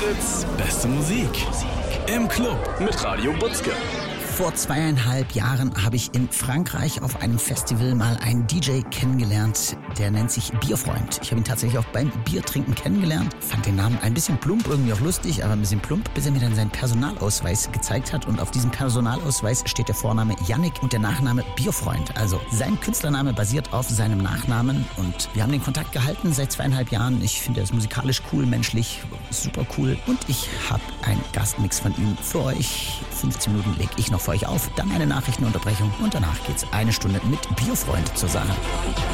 Fritz, beste Musik. Im Club mit Radio Butzke. Vor 2,5 Jahren habe ich in Frankreich auf einem Festival mal einen DJ kennengelernt, der nennt sich Bierfreund. Ich habe ihn tatsächlich auch beim Biertrinken kennengelernt, fand den Namen ein bisschen plump, irgendwie auch lustig, aber ein bisschen plump, bis er mir dann seinen Personalausweis gezeigt hat und auf diesem Personalausweis steht der Vorname Yannick und der Nachname Bierfreund. Also sein Künstlername basiert auf seinem Nachnamen und wir haben den Kontakt gehalten seit 2,5 Jahren. Ich finde, er ist musikalisch cool, menschlich, super cool und ich habe einen Gastmix von ihm für euch. 15 Minuten lege ich noch für euch auf, dann eine Nachrichtenunterbrechung und danach geht's 1 Stunde mit Bierfreund zur Sache.